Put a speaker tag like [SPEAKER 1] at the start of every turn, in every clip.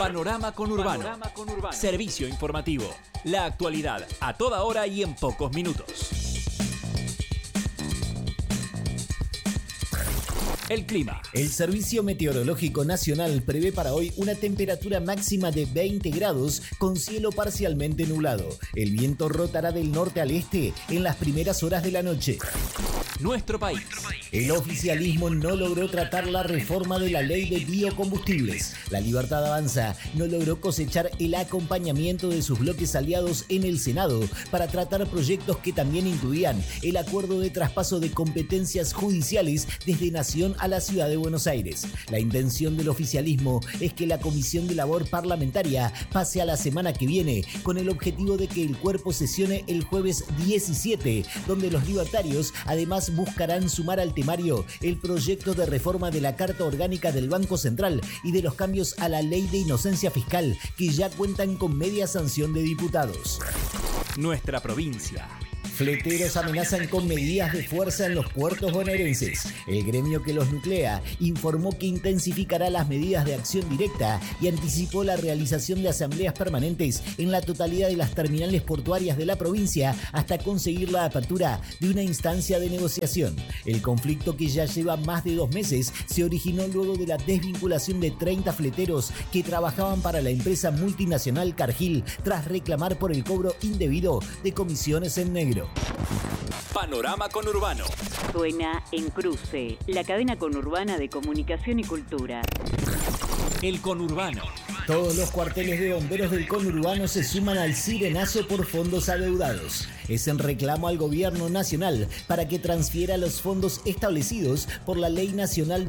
[SPEAKER 1] Panorama Conurbano. Servicio informativo. La actualidad a toda hora y en pocos minutos. El clima.
[SPEAKER 2] El Servicio Meteorológico Nacional prevé para hoy una temperatura máxima de 20 grados con cielo parcialmente nublado. El viento rotará del norte al este en las primeras horas de la noche.
[SPEAKER 1] Nuestro país.
[SPEAKER 2] El oficialismo no logró tratar la reforma de la ley de biocombustibles. La Libertad Avanza no logró cosechar el acompañamiento de sus bloques aliados en el Senado para tratar proyectos que también incluían el acuerdo de traspaso de competencias judiciales desde Nación a la Ciudad de Buenos Aires. La intención del oficialismo es que la Comisión de Labor Parlamentaria pase a la semana que viene con el objetivo de que el cuerpo sesione el jueves 17, donde los libertarios además buscarán sumar al temario el proyecto de reforma de la Carta Orgánica del Banco Central y de los cambios a la Ley de Inocencia Fiscal, que ya cuentan con media sanción de diputados.
[SPEAKER 1] Nuestra provincia.
[SPEAKER 2] Fleteros amenazan con medidas de fuerza en los puertos bonaerenses. El gremio que los nuclea informó que intensificará las medidas de acción directa y anticipó la realización de asambleas permanentes en la totalidad de las terminales portuarias de la provincia hasta conseguir la apertura de una instancia de negociación. El conflicto, que ya lleva más de 2 meses, se originó luego de la desvinculación de 30 fleteros que trabajaban para la empresa multinacional Cargill tras reclamar por el cobro indebido de comisiones en negro.
[SPEAKER 1] Panorama Conurbano.
[SPEAKER 3] Suena en Cruce, la cadena conurbana de comunicación y cultura.
[SPEAKER 1] El Conurbano.
[SPEAKER 2] Todos los cuarteles de bomberos del conurbano se suman al sirenazo por fondos adeudados. Es en reclamo al gobierno nacional para que transfiera los fondos establecidos por la Ley Nacional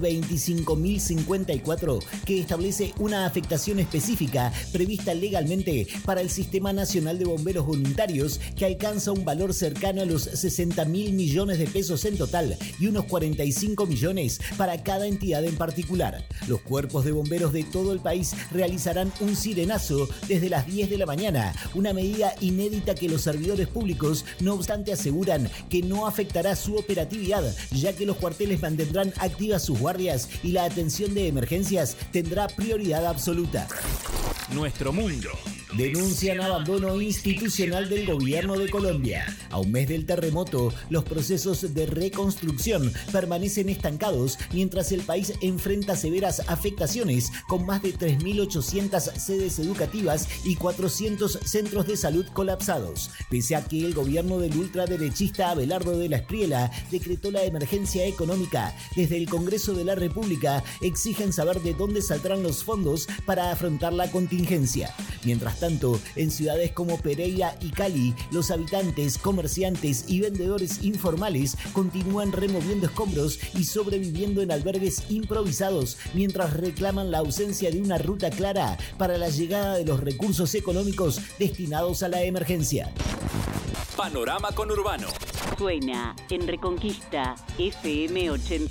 [SPEAKER 2] 25.054, que establece una afectación específica prevista legalmente para el Sistema Nacional de Bomberos Voluntarios, que alcanza un valor cercano a los 60.000 millones de pesos en total y unos 45 millones para cada entidad en particular. Los cuerpos de bomberos de todo el país realizarán un sirenazo desde las 10 de la mañana, una medida inédita que los servidores públicos, no obstante, aseguran que no afectará su operatividad, ya que los cuarteles mantendrán activas sus guardias y la atención de emergencias tendrá prioridad absoluta.
[SPEAKER 1] Nuestro mundo.
[SPEAKER 2] Denuncian abandono institucional del gobierno de Colombia. A un mes del terremoto, los procesos de reconstrucción permanecen estancados mientras el país enfrenta severas afectaciones, con más de 3.800 sedes educativas y 400 centros de salud colapsados. Pese a que el gobierno del ultraderechista Abelardo de la Espriella decretó la emergencia económica, desde el Congreso de la República exigen saber de dónde saldrán los fondos para afrontar la contingencia. Mientras tanto, en ciudades como Pereira y Cali, los habitantes, comerciantes y vendedores informales continúan removiendo escombros y sobreviviendo en albergues improvisados mientras reclaman la ausencia de una ruta clara para la llegada de los recursos económicos destinados a la emergencia.
[SPEAKER 1] Panorama Conurbano.
[SPEAKER 3] Suena en Reconquista FM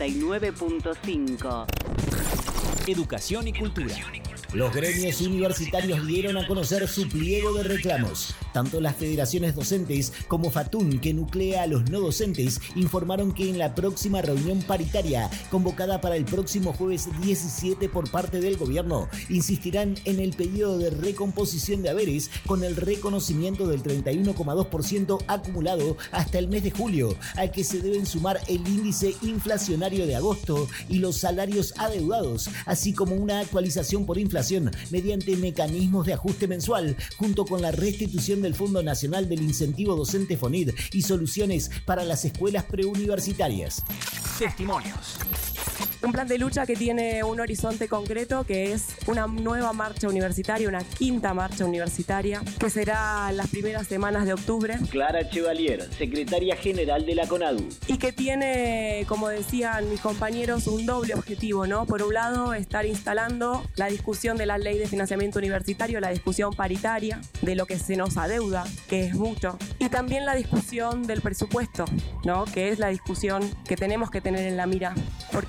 [SPEAKER 3] 89.5.
[SPEAKER 1] Educación y cultura.
[SPEAKER 2] Los gremios universitarios dieron a conocer su pliego de reclamos. Tanto las federaciones docentes como FATUN, que nuclea a los no docentes, informaron que en la próxima reunión paritaria, convocada para el próximo jueves 17 por parte del gobierno, insistirán en el pedido de recomposición de haberes con el reconocimiento del 31,2% acumulado hasta el mes de julio, al que se deben sumar el índice inflacionario de agosto y los salarios adeudados, así como una actualización por inflación mediante mecanismos de ajuste mensual, junto con la restitución del Fondo Nacional del Incentivo Docente FONID y soluciones para las escuelas preuniversitarias.
[SPEAKER 1] Testimonios.
[SPEAKER 4] Un plan de lucha que tiene un horizonte concreto, que es una nueva marcha universitaria, una quinta marcha universitaria, que será las primeras semanas de octubre.
[SPEAKER 5] Clara Chevalier, secretaria general de la CONADU.
[SPEAKER 4] Y que tiene, como decían mis compañeros, un doble objetivo, ¿no? Por un lado, estar instalando la discusión de la ley de financiamiento universitario, la discusión paritaria, de lo que se nos adeuda, que es mucho. Y también la discusión del presupuesto, ¿no? Que es la discusión que tenemos que tener en la mira. Porque efectivamente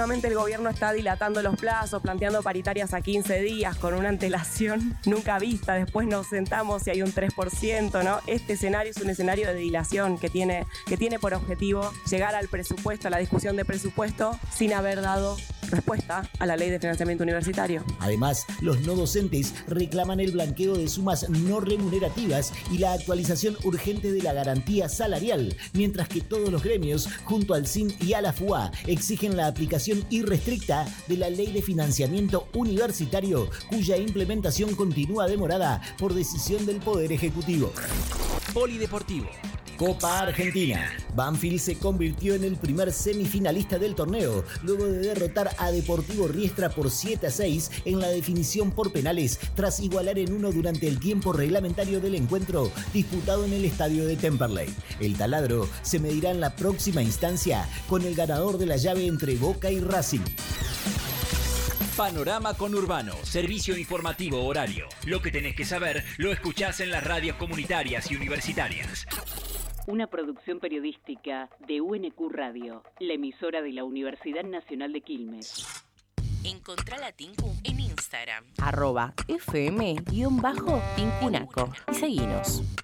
[SPEAKER 4] últimamente el gobierno está dilatando los plazos, planteando paritarias a 15 días con una antelación nunca vista. Después nos sentamos y hay un 3%, ¿no? Este escenario es un escenario de dilación que tiene por objetivo llegar al presupuesto, a la discusión de presupuesto, sin haber dado respuesta a la ley de financiamiento universitario.
[SPEAKER 2] Además, los no docentes reclaman el blanqueo de sumas no remunerativas y la actualización urgente de la garantía salarial, mientras que todos los gremios, junto al CIN y a la FUA, exigen la aplicación irrestricta de la ley de financiamiento universitario, cuya implementación continúa demorada por decisión del Poder Ejecutivo.
[SPEAKER 1] Polideportivo.
[SPEAKER 2] Copa Argentina. Banfield se convirtió en el primer semifinalista del torneo, luego de derrotar a Deportivo Riestra por 7-6 en la definición por penales, tras igualar en 1 durante el tiempo reglamentario del encuentro disputado en el estadio de Temperley. El taladro se medirá en la próxima instancia con el ganador de la llave entre Boca y Racing.
[SPEAKER 1] Panorama Conurbano, servicio informativo horario. Lo que tenés que saber lo escuchás en las radios comunitarias y universitarias.
[SPEAKER 3] Una producción periodística de UNQ Radio, la emisora de la Universidad Nacional de Quilmes.
[SPEAKER 6] Encontrá la Tinku en Instagram.
[SPEAKER 7] @FM_Tincunaco y seguinos.